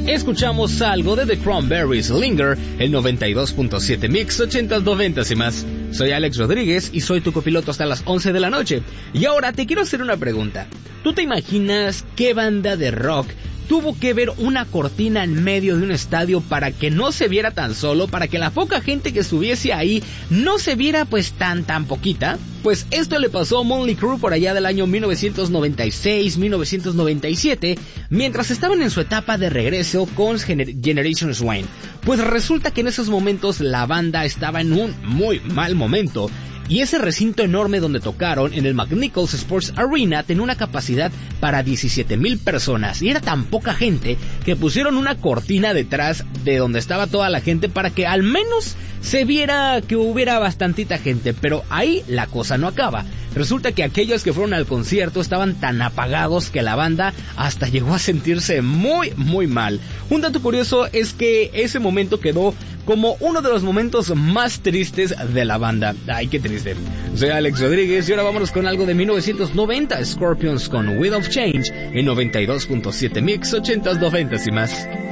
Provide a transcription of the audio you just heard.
Escuchamos algo de The Cranberries, Linger, el 92.7 Mix, 80s, 90s y más. Soy Alex Rodríguez y soy tu copiloto hasta las 11 de la noche. Y ahora te quiero hacer una pregunta. ¿Tú te imaginas qué banda de rock tuvo que ver una cortina en medio de un estadio para que no se viera tan solo, para que la poca gente que estuviese ahí no se viera pues tan poquita? Pues esto le pasó a Mötley Crüe por allá del año 1996-1997, mientras estaban en su etapa de regreso con Generation Swine. Pues resulta que en esos momentos la banda estaba en un muy mal momento, y ese recinto enorme donde tocaron, en el McNichols Sports Arena, tenía una capacidad para 17,000 personas. Y era tan poca gente que pusieron una cortina detrás de donde estaba toda la gente para que al menos se viera que hubiera bastantita gente. Pero ahí la cosa no acaba. Resulta que aquellos que fueron al concierto estaban tan apagados que la banda hasta llegó a sentirse muy mal. Un dato curioso es que ese momento quedó como uno de los momentos más tristes de la banda. Ay, qué triste. Soy Alex Rodríguez y ahora vámonos con algo de 1990, Scorpions con Wind of Change en 92.7 Mix, 80s, 90s y más.